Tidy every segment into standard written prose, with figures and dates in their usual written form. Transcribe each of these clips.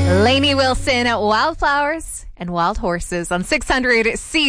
Lainey Wilson, Wildflowers and Wild Horses on 600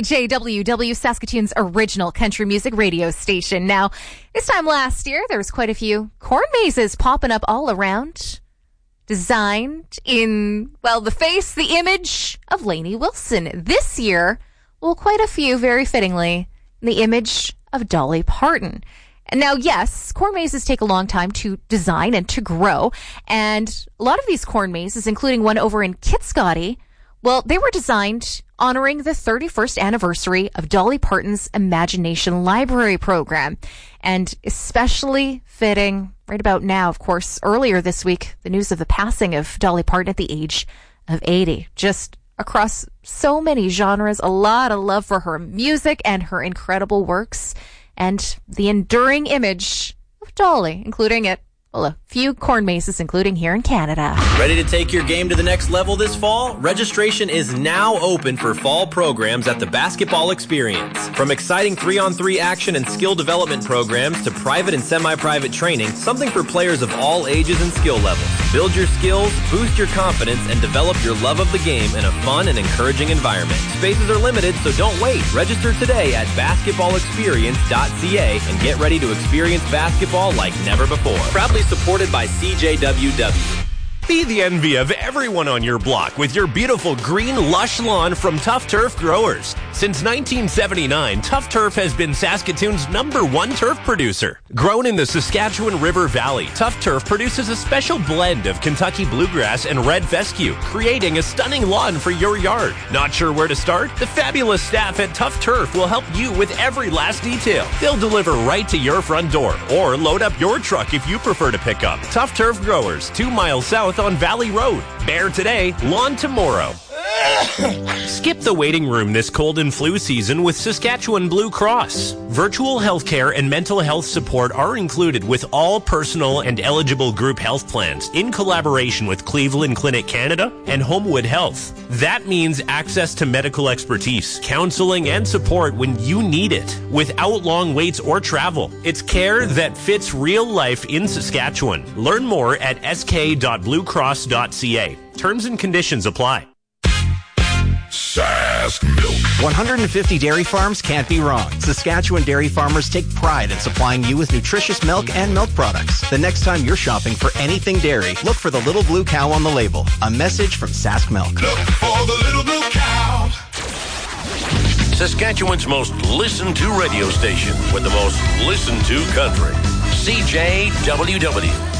CJWW, Saskatoon's original country music radio station. Now, this time last year, there was quite a few corn mazes popping up all around, designed in, well, the image of Lainey Wilson. This year, well, quite a few, very fittingly, the image of Dolly Parton. And now, yes, corn mazes take a long time to design and to grow. And a lot of these corn mazes, including one over in Kitscoty, well, they were designed honoring the 31st anniversary of Dolly Parton's Imagination Library program. And especially fitting right about now, of course, earlier this week, the news of the passing of Dolly Parton at the age of 80. Just across so many genres, a lot of love for her music and her incredible works. And the enduring image of Dolly, including a few corn mazes, including here in Canada. Ready to take your game to the next level this fall? Registration is now open for fall programs at the Basketball Experience. From exciting 3-on-3 action and skill development programs to private and semi-private training, something for players of all ages and skill levels. Build your skills, boost your confidence, and develop your love of the game in a fun and encouraging environment. Spaces are limited, so don't wait. Register today at basketballexperience.ca and get ready to experience basketball like never before. Proudly supported by CJWW. Be the envy of everyone on your block with your beautiful green, lush lawn from Tough Turf Growers. Since 1979, Tough Turf has been Saskatoon's #1 turf producer. Grown in the Saskatchewan River Valley, Tough Turf produces a special blend of Kentucky bluegrass and red fescue, creating a stunning lawn for your yard. Not sure where to start? The fabulous staff at Tough Turf will help you with every last detail. They'll deliver right to your front door or load up your truck if you prefer to pick up. Tough Turf Growers, 2 miles south on Valley Road. Bare today, lawn tomorrow. Skip the waiting room this cold and flu season with Saskatchewan Blue Cross. Virtual healthcare and mental health support are included with all personal and eligible group health plans in collaboration with Cleveland Clinic Canada and Homewood Health. That means access to medical expertise, counseling, and support when you need it without long waits or travel. It's care that fits real life in Saskatchewan. Learn more at sk.bluecross.ca. Terms and conditions apply. Sask Milk. 150 dairy farms can't be wrong. Saskatchewan dairy farmers take pride in supplying you with nutritious milk and milk products. The next time you're shopping for anything dairy, look for the little blue cow on the label. A message from Sask Milk. Look for the little blue cow. Saskatchewan's most listened to radio station with the most listened to country. CJWW.